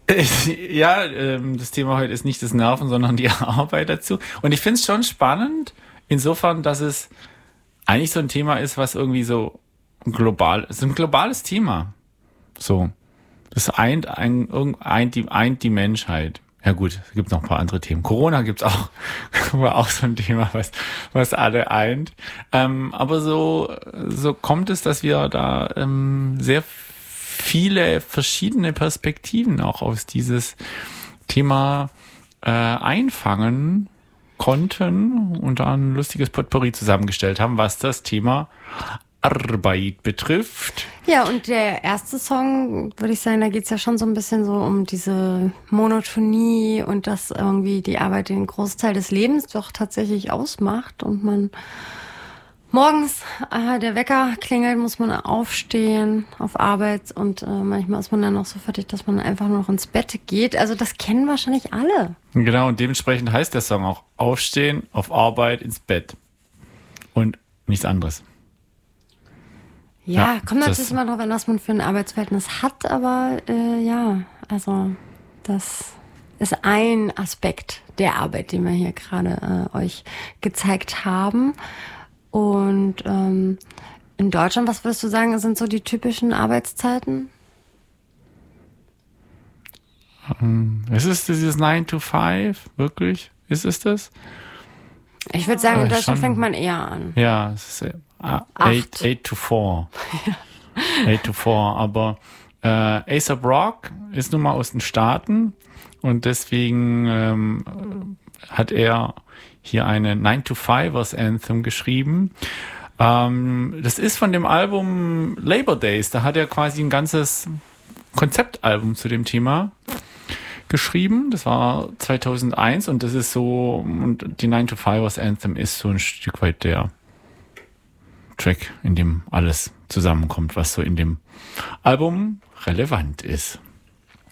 Ja, das Thema heute ist nicht das Nerven, sondern die Arbeit dazu. Und ich finde es schon spannend, insofern, dass es eigentlich so ein Thema ist, was irgendwie so global, es ist ein globales Thema. So. Das eint die Menschheit. Ja gut, es gibt noch ein paar andere Themen. Corona gibt's auch, war auch so ein Thema, was alle eint. Aber so kommt es, dass wir da sehr viele verschiedene Perspektiven auch aus dieses Thema einfangen konnten und da ein lustiges Potpourri zusammengestellt haben, was das Thema Arbeit betrifft. Ja, und der erste Song, würde ich sagen, da geht's ja schon so ein bisschen so um diese Monotonie und dass irgendwie die Arbeit den Großteil des Lebens doch tatsächlich ausmacht und man morgens, der Wecker klingelt, muss man aufstehen auf Arbeit und manchmal ist man dann noch so fertig, dass man einfach noch ins Bett geht. Also das kennen wahrscheinlich alle. Genau, und dementsprechend heißt der Song auch Aufstehen, auf Arbeit, ins Bett und nichts anderes. Ja, kommt natürlich immer drauf an, was man für ein Arbeitsverhältnis hat, aber also das ist ein Aspekt der Arbeit, den wir hier gerade euch gezeigt haben. Und in Deutschland, was würdest du sagen, sind so die typischen Arbeitszeiten? Ist es dieses 9 to 5, wirklich? Ist es das? Ich würde sagen, in Deutschland fängt man eher an. Ja, es ist 8 to 4. 8 to 4, aber A$AP Rock ist nun mal aus den Staaten und deswegen hat er hier eine 9 to 5ers Anthem geschrieben. Das ist von dem Album Labor Days, da hat er quasi ein ganzes Konzeptalbum zu dem Thema geschrieben. Das war 2001 und das ist so, und die 9 to 5ers Anthem ist so ein Stück weit der Track, in dem alles zusammenkommt, was so in dem Album relevant ist.